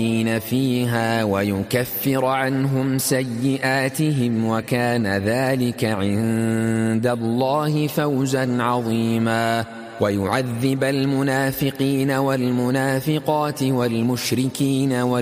فيها ويكفر عنهم سيئاتهم وكان ذلك عند الله فوزا عظيما ويعذب المنافقين والمنافقات والمشركين